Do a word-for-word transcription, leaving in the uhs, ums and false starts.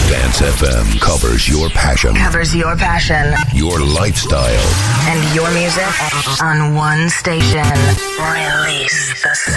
Dance F M covers your passion. Covers your passion. Your lifestyle. And your music on one station. Release the